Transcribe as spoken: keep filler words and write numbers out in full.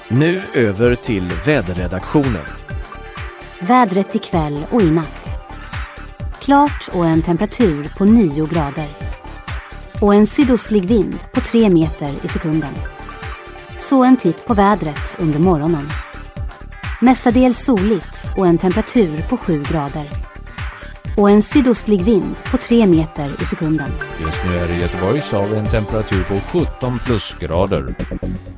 Nu över till väderredaktionen. Vädret ikväll och i natt. Klart och en temperatur på nio grader. Och en sydostlig vind på tre meter i sekunden. Så en titt på vädret under morgonen. Mestadels soligt och en temperatur på sju grader. Och en sydostlig vind på tre meter i sekunden. Just nu är det Göteborg så har vi en temperatur på sjutton plusgrader.